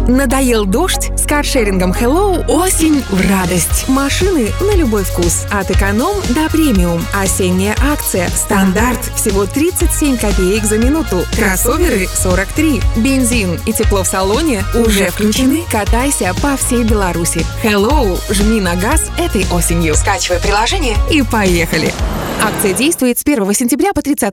Надоел дождь? С каршерингом Hello осень в радость. Машины на любой вкус. От эконом до премиум. Осенняя акция. Стандарт. Всего 37 копеек за минуту. Кроссоверы 43. Бензин и тепло в салоне уже включены. Катайся по всей Беларуси. Hello. Жми на газ этой осенью. Скачивай приложение и поехали. Акция действует с 1 сентября по 30